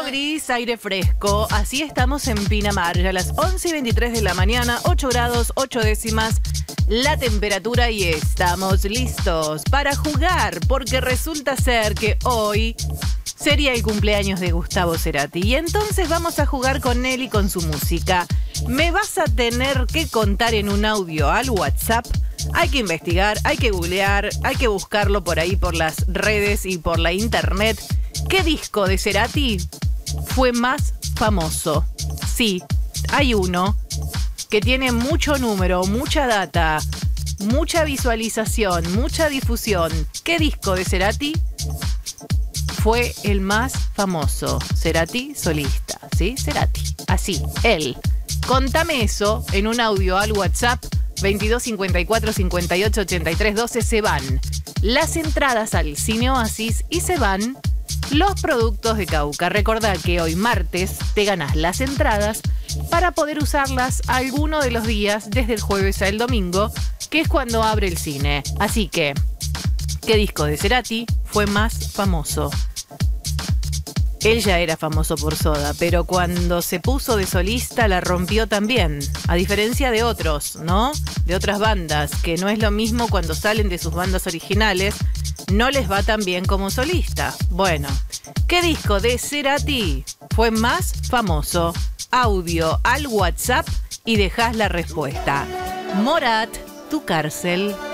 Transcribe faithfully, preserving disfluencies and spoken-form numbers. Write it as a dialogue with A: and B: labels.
A: gris, aire fresco. Así estamos en Pinamar. Ya a las once y veintitrés de la mañana, ocho grados, ocho décimas la temperatura y estamos listos para jugar. Porque resulta ser que hoy sería el cumpleaños de Gustavo Cerati. Y entonces vamos a jugar con él y con su música. Me vas a tener que contar en un audio al WhatsApp. Hay que investigar, hay que googlear, hay que buscarlo por ahí, por las redes y por la internet. ¿Qué disco de Cerati fue más famoso? Sí, hay uno que tiene mucho número, mucha data, mucha visualización, mucha difusión. ¿Qué disco de Cerati fue el más famoso? Cerati solista, ¿sí? Cerati, así, él. Contame eso en un audio al WhatsApp veintidós cincuenta y cuatro cincuenta y ocho ochenta y tres doce. Se van las entradas al Cine Oasis y se van los productos de Cauca. Recordá que hoy martes te ganás las entradas para poder usarlas alguno de los días desde el jueves al domingo, que es cuando abre el cine. Así que, ¿qué disco de Cerati fue más famoso? Él ya era famoso por Soda, pero cuando se puso de solista la rompió también. A diferencia de otros, ¿no? De otras bandas, que no es lo mismo cuando salen de sus bandas originales, no les va tan bien como solista. Bueno, ¿qué disco de Cerati fue más famoso? Audio al WhatsApp y dejás la respuesta. Morat, Tu Cárcel.